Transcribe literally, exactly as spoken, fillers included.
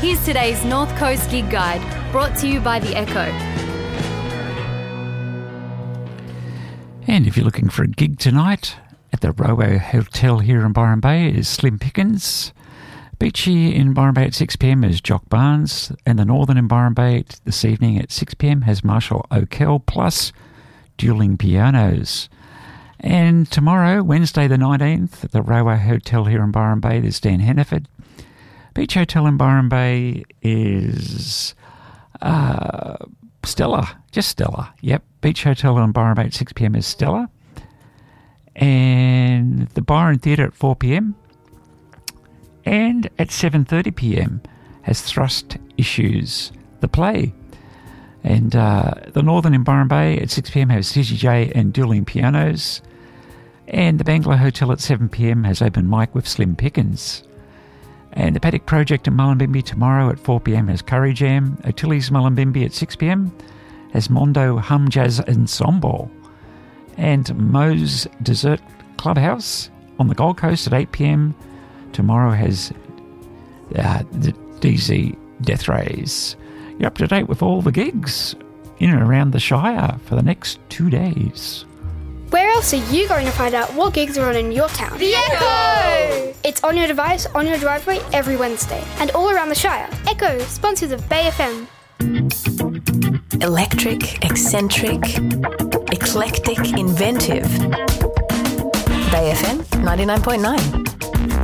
Here's today's North Coast Gig Guide, brought to you by The Echo. And if you're looking for a gig tonight, at the Rowo Hotel here in Byron Bay is Slim Pickens. Beachy in Byron Bay at six p.m. is Jock Barnes. And the Northern in Byron Bay this evening at six p.m. has Marshall O'Kell plus Dueling Pianos. And tomorrow, Wednesday the nineteenth, at the Rowo Hotel here in Byron Bay, there's Dan Hannaford. Beach Hotel in Byron Bay is uh, Stella, just Stella. Yep, Beach Hotel in Byron Bay at six p.m. is Stella. And the Byron Theatre at four p.m. and at seven thirty p.m. has Thrust Issues, the play. And uh, the Northern in Byron Bay at six p.m. has C G J and Dueling Pianos. And the Bangla Hotel at seven p.m. has open mic with Slim Pickens. And the Paddock Project in Mullumbimby tomorrow at four p.m. has Curry Jam. O'Tilly's Mullumbimby at six p.m. has Mondo Hum Jazz Ensemble. And Moe's Dessert Clubhouse on the Gold Coast at eight p.m. tomorrow has uh, the D Z Death Rays. You're up to date with all the gigs in and around the Shire for the next two days. Where else are you going to find out what gigs are on in your town? The Echo! It's on your device, on your driveway, every Wednesday. And all around the Shire. Echo, sponsors of Bay F M. Electric, eccentric, eclectic, inventive. Bay F M ninety-nine point nine.